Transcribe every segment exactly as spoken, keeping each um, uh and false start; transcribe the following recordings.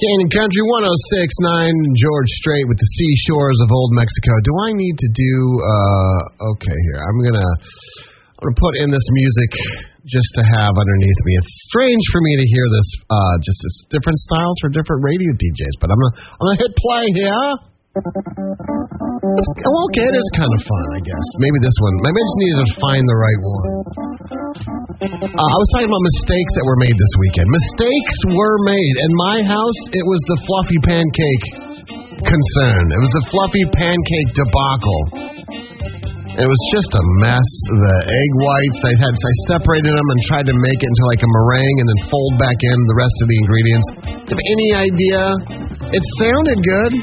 Canyon Country one oh six point nine, George Strait with the seashores of Old Mexico. Do I need to do, uh, okay, here. I'm going to I'm gonna put in this music just to have underneath me. It's strange for me to hear this, uh, just it's different styles for different radio D Js, but I'm going to I'm gonna hit play here. It's, well, okay, it is kind of fun, I guess. Maybe this one. Maybe I just needed to find the right one. Uh, I was talking about mistakes that were made this weekend. Mistakes were made. In my house, it was the fluffy pancake concern. It was the fluffy pancake debacle. It was just a mess. The egg whites, I had I separated them and tried to make it into like a meringue and then fold back in the rest of the ingredients. Do you have any idea? It sounded good.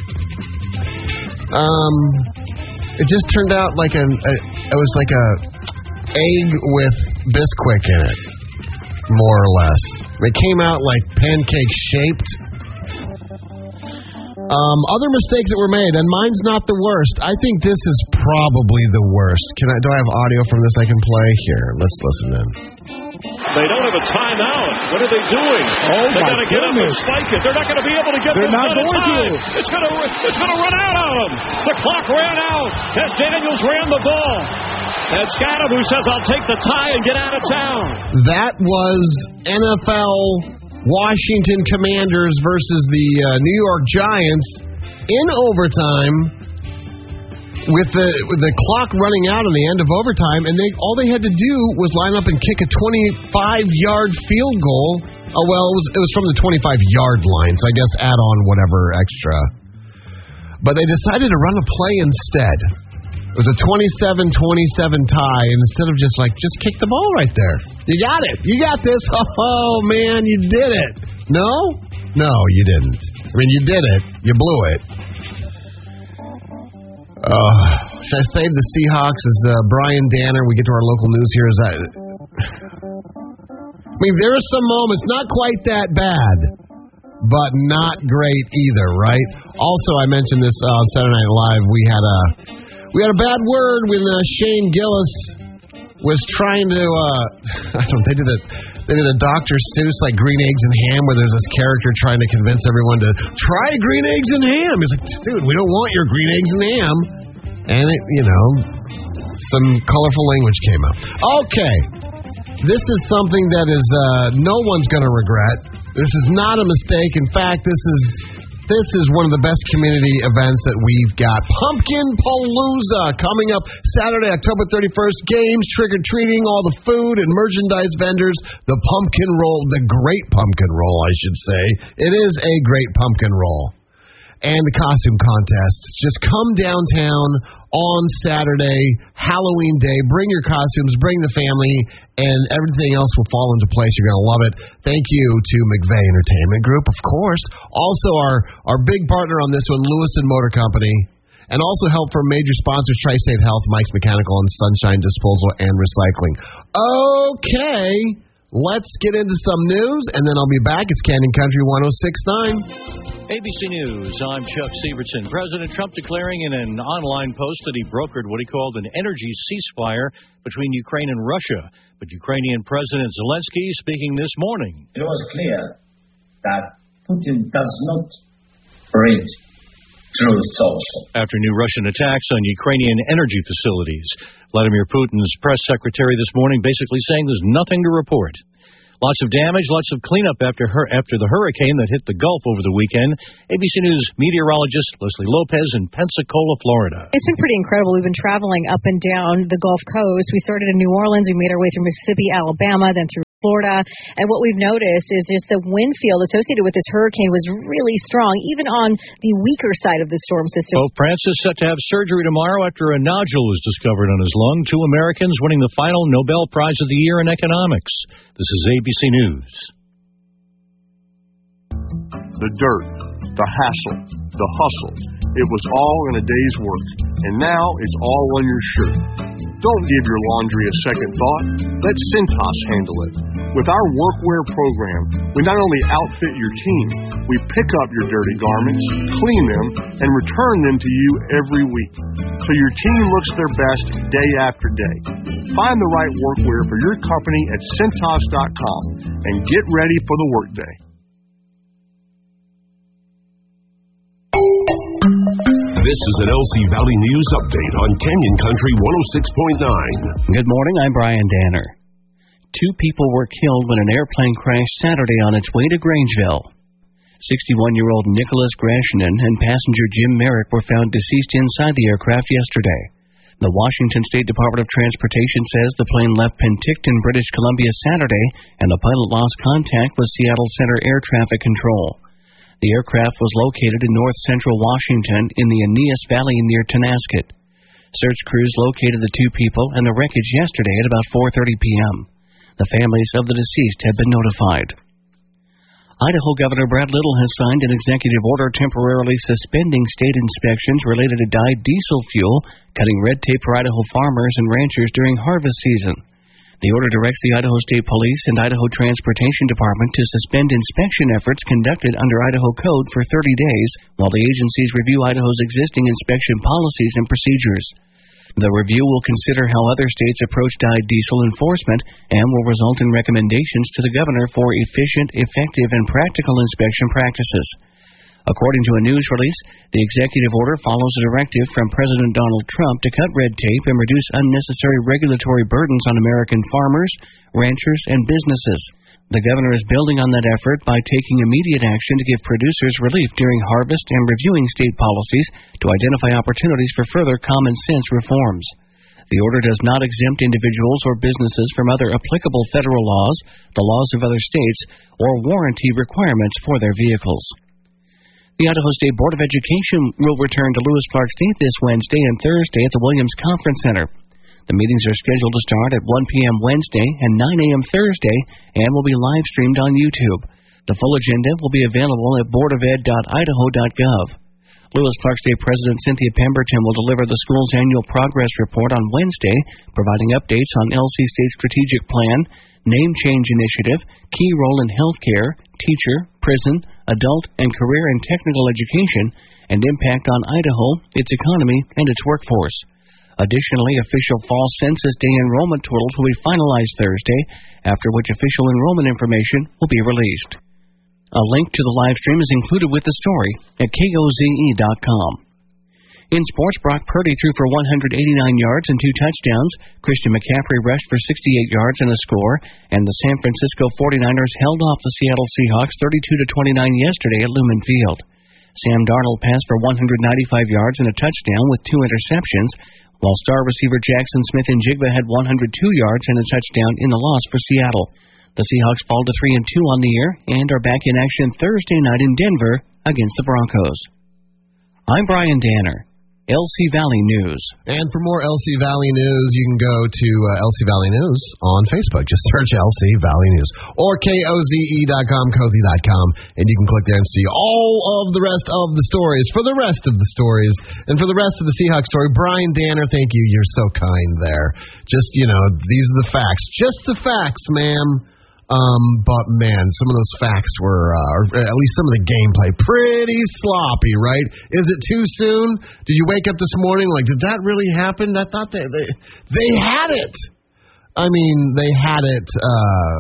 Um, it just turned out like a, a it was like a egg with Bisquick in it, more or less. It came out like pancake shaped. Um, other mistakes that were made, and mine's not the worst. I think this is probably the worst. Can I? Do I have audio from this I can play? Here, let's listen in. They don't have a timeout. What are they doing? Oh, they my got to get up and spike it. They're not going to be able to get They're this not done in going time. to. It's going to it's going to run out on them. The clock ran out as Daniels ran the ball. And Scadaboo says, "I'll take the tie and get out of town." That was N F L Washington Commanders versus the uh, New York Giants in overtime. With the with the clock running out at the end of overtime, and they all they had to do was line up and kick a twenty-five yard field goal. Oh, well, it was it was from the twenty-five yard line, so I guess add on whatever extra. But they decided to run a play instead. It was a twenty-seven twenty-seven tie, and instead of just like, just kick the ball right there. You got it. You got this. Oh, man, you did it. No? No, you didn't. I mean, you did it. You blew it. Uh, should I save the Seahawks as uh, Brian Danner? We get to our local news here. Is that? I mean, there are some moments, not quite that bad, but not great either, right? Also, I mentioned this uh, on Saturday Night Live. We had a we had a bad word when uh, Shane Gillis was trying to. Uh, I don't. They did a they did a Doctor Seuss like green eggs and ham, where there's this character trying to convince everyone to try green eggs and ham. He's like, dude, we don't want your green eggs and ham. And, it, you know, some colorful language came up. Okay. This is something that is uh, no one's going to regret. This is not a mistake. In fact, this is this is one of the best community events that we've got. Pumpkin Palooza coming up Saturday, October thirty-first. Games, trick-or-treating, all the food and merchandise vendors. The pumpkin roll, the great pumpkin roll, I should say. It is a great pumpkin roll. And the costume contests. Just come downtown on Saturday, Halloween Day. Bring your costumes, bring the family, and everything else will fall into place. You're going to love it. Thank you to McVeigh Entertainment Group, of course. Also, our, our big partner on this one, Lewiston Motor Company. And also help from major sponsors, Tri-State Health, Mike's Mechanical, and Sunshine Disposal and Recycling. Okay, let's get into some news, and then I'll be back. It's Canyon Country one oh six point nine. A B C News, I'm Chuck Severson. President Trump declaring in an online post that he brokered what he called an energy ceasefire between Ukraine and Russia. But Ukrainian President Zelensky speaking this morning. It was clear that Putin does not read truth also. After new Russian attacks on Ukrainian energy facilities, Vladimir Putin's press secretary this morning basically saying there's nothing to report. Lots of damage, lots of cleanup after her after the hurricane that hit the Gulf over the weekend. A B C News meteorologist Leslie Lopez in Pensacola, Florida. It's been pretty incredible. We've been traveling up and down the Gulf Coast. We started in New Orleans. We made our way through Mississippi, Alabama, then through Florida. And what we've noticed is just the wind field associated with this hurricane was really strong, even on the weaker side of the storm system. Pope Francis set to have surgery tomorrow after a nodule was discovered on his lung. Two Americans winning the final Nobel Prize of the Year in economics. This is A B C News. The dirt, the hassle, the hustle. It was all in a day's work, and now it's all on your shirt. Don't give your laundry a second thought. Let Cintas handle it. With our workwear program, we not only outfit your team, we pick up your dirty garments, clean them, and return them to you every week, so your team looks their best day after day. Find the right workwear for your company at Cintas dot com and get ready for the workday. This is an L C Valley News update on Canyon Country one oh six point nine. Good morning, I'm Brian Danner. Two people were killed when an airplane crashed Saturday on its way to Grangeville. sixty-one-year-old Nicholas Grashinen and passenger Jim Merrick were found deceased inside the aircraft yesterday. The Washington State Department of Transportation says the plane left Penticton, British Columbia Saturday, and the pilot lost contact with Seattle Center Air Traffic Control. The aircraft was located in north central Washington in the Aeneas Valley near Tonasket. Search crews located the two people and the wreckage yesterday at about four thirty p.m. The families of the deceased have been notified. Idaho Governor Brad Little has signed an executive order temporarily suspending state inspections related to dyed diesel fuel, cutting red tape for Idaho farmers and ranchers during harvest season. The order directs the Idaho State Police and Idaho Transportation Department to suspend inspection efforts conducted under Idaho Code for thirty days while the agencies review Idaho's existing inspection policies and procedures. The review will consider how other states approach dyed diesel enforcement and will result in recommendations to the governor for efficient, effective, and practical inspection practices. According to a news release, the executive order follows a directive from President Donald Trump to cut red tape and reduce unnecessary regulatory burdens on American farmers, ranchers, and businesses. The governor is building on that effort by taking immediate action to give producers relief during harvest and reviewing state policies to identify opportunities for further common-sense reforms. The order does not exempt individuals or businesses from other applicable federal laws, the laws of other states, or warranty requirements for their vehicles. The Idaho State Board of Education will return to Lewis Clark State this Wednesday and Thursday at the Williams Conference Center. The meetings are scheduled to start at one p.m. Wednesday and nine a.m. Thursday and will be live streamed on YouTube. The full agenda will be available at board of ed dot idaho dot gov. Lewis Clark State President Cynthia Pemberton will deliver the school's annual progress report on Wednesday, providing updates on L C State's strategic plan, name change initiative, key role in healthcare, teacher, prison, adult, and career and technical education, and impact on Idaho, its economy, and its workforce. Additionally, official fall census day enrollment totals will be finalized Thursday, after which official enrollment information will be released. A link to the live stream is included with the story at K O Z E dot com. In sports, Brock Purdy threw for one hundred eighty-nine yards and two touchdowns. Christian McCaffrey rushed for sixty-eight yards and a score, and the San Francisco forty-niners held off the Seattle Seahawks thirty-two to twenty-nine yesterday at Lumen Field. Sam Darnold passed for one hundred ninety-five yards and a touchdown with two interceptions, while star receiver Jackson Smith-Njigba had one hundred two yards and a touchdown in the loss for Seattle. The Seahawks fall to three and two on the year and are back in action Thursday night in Denver against the Broncos. I'm Brian Danner, L C Valley News. And for more L C Valley News, you can go to uh, L C Valley News on Facebook. Just search L C Valley News. Or K O Z E dot com, cozy dot com, and you can click there and see all of the rest of the stories. For the rest of the stories, and for the rest of the Seahawks story, Brian Danner, thank you. You're so kind there. Just, you know, these are the facts. Just the facts, ma'am. Um, but man, some of those facts were, uh, or at least some of the gameplay, pretty sloppy, right? Is it too soon? Did you wake up this morning like, did that really happen? I thought they they, they had it. I mean, they had it. Uh,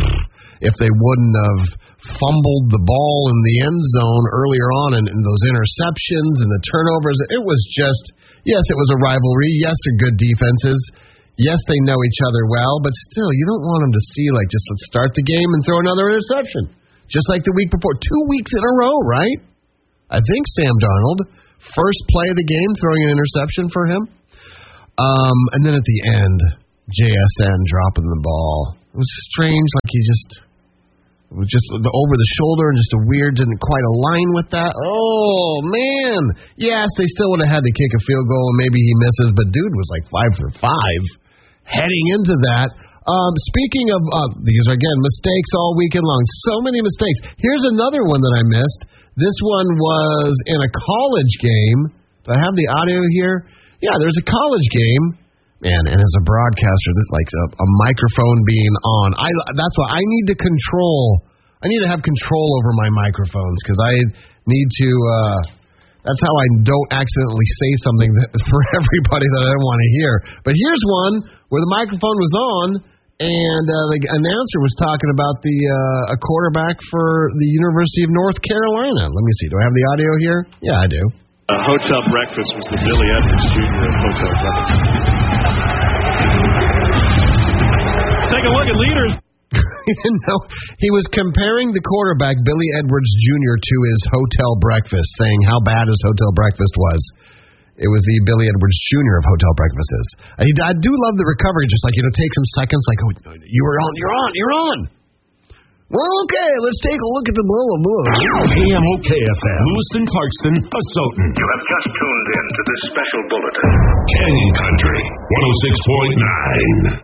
if they wouldn't have fumbled the ball in the end zone earlier on, and, and those interceptions and the turnovers, it was just, yes, it was a rivalry. Yes, they're good defenses. Yes, they know each other well, but still, you don't want them to see, like, just let's start the game and throw another interception. Just like the week before. Two weeks in a row, right? I think Sam Darnold, first play of the game, throwing an interception for him. Um, and then at the end, J S N dropping the ball. It was strange, like he just, it was just the over the shoulder and just a weird, didn't quite align with that. Oh, man. Yes, they still would have had to kick a field goal, and maybe he misses, but dude was like five for five. Heading into that, um, speaking of, uh, these are, again, mistakes all weekend long. So many mistakes. Here's another one that I missed. This one was in a college game. Do I have the audio here? Yeah, there's a college game. Man, and as a broadcaster, this like a, a microphone being on. I That's why I need to control. I need to have control over my microphones because I need to... Uh, That's how I don't accidentally say something that, for everybody that I don't want to hear. But here's one where the microphone was on, and uh, the announcer was talking about the uh, a quarterback for the University of North Carolina. Let me see. Do I have the audio here? Yeah, I do. Uh, hotel breakfast was the Billy Edwards Junior of hotel breakfast. Take a look at leaders. He didn't know. He was comparing the quarterback, Billy Edwards Junior, to his hotel breakfast, saying how bad his hotel breakfast was. It was the Billy Edwards Junior of hotel breakfasts. I, I do love the recovery, just like, you know, take some seconds, like, oh, you were on, you're on, you're on. Well, okay, let's take a look at the blah, blah, blah. K M O K F M, Lewiston, Clarkston, Asotin. You have just tuned in to this special bulletin. Canyon Country, one oh six point nine.